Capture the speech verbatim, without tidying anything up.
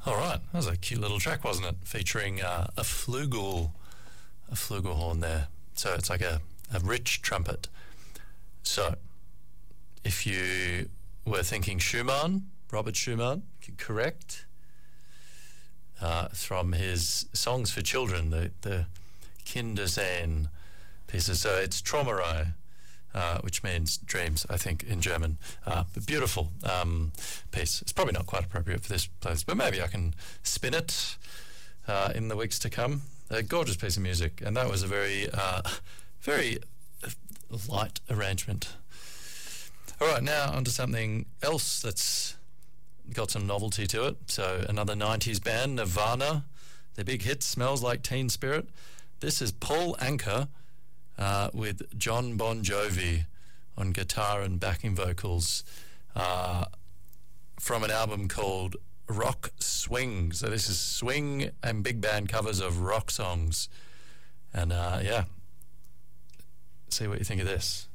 All right, that was a cute little track, wasn't it? Featuring uh, a flugel, a flugelhorn there. So it's like a, a rich trumpet. So if you were thinking Schumann, Robert Schumann, correct, uh, from his Songs for Children, the, the Kindersehen pieces. So it's Träumerei, uh, which means dreams, I think, in German. Uh, but beautiful um, piece. It's probably not quite appropriate for this place, but maybe I can spin it uh, in the weeks to come. A gorgeous piece of music, and that was a very, uh, very light arrangement. All right, now onto something else that's got some novelty to it. So another nineties band, Nirvana. Their big hit, Smells Like Teen Spirit. This is Paul Anka uh, with John Bon Jovi on guitar and backing vocals uh, from an album called Rock Swing. So this is swing and big band covers of rock songs. And uh, yeah, see what you think of this.